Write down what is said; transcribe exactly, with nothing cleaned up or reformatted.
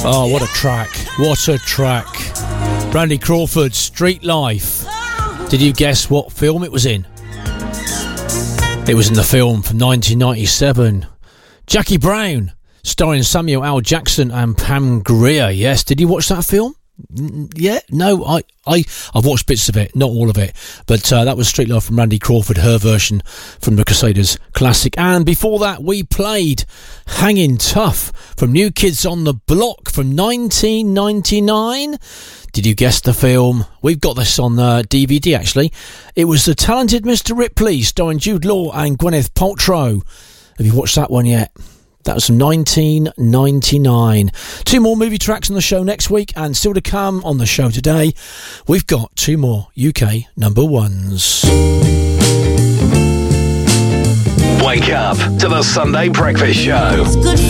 Oh, what a track. What a track. Randy Crawford, Street Life. Did you guess what film it was in? It was in the film from nineteen ninety-seven. Jackie Brown, starring Samuel L. Jackson and Pam Grier. Yes, did you watch that film? Yeah, no, I, I, I've watched bits of it, not all of it, but uh, that was Street Life from Randy Crawford, her version from the Crusaders classic. And before that, we played Hanging Tough from New Kids on the Block from nineteen ninety-nine. Did you guess the film? We've got this on uh, D V D, actually. It was The Talented Mister Ripley, starring Jude Law and Gwyneth Paltrow. Have you watched that one yet? That was from nineteen ninety-nine. Two more movie tracks on the show next week, and still to come on the show today, we've got two more U K number ones. Wake up to the Sunday Breakfast Show.